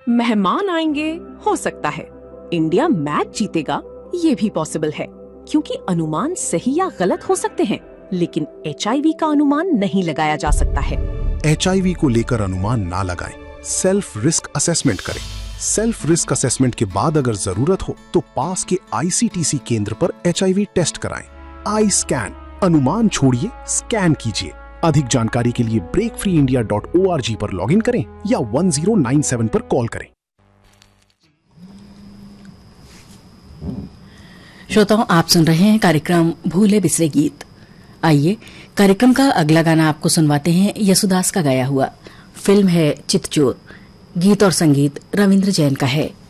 मेहमान आएंगे, हो सकता है। इंडिया मैच जीतेगा, ये भी पॉसिबल है, क्योंकि अनुमान सही या गलत हो सकते हैं, लेकिन HIV का अनुमान नहीं लगाया जा सकता है। HIV को लेकर अनुमान ना लगाएं, सेल्फ रिस्क असेसमेंट करें। सेल्फ रिस्क असेसमेंट के बाद अगर जरूरत हो तो पास के ICTC केंद्र पर HIV टेस्ट कराएं। आई स्कैन, अनुमान छोड़िए, स्कैन कीजिए। अधिक जानकारी के लिए breakfreeindia.org पर लॉगिन करें या 1097 पर कॉल करें। श्रोताओं, आप सुन रहे हैं कार्यक्रम भूले बिसरे गीत। आइए कार्यक्रम का अगला गाना आपको सुनवाते हैं। यसुदास का गाया हुआ, फिल्म है चितचोर। गीत और संगीत रविंद्र जैन का है।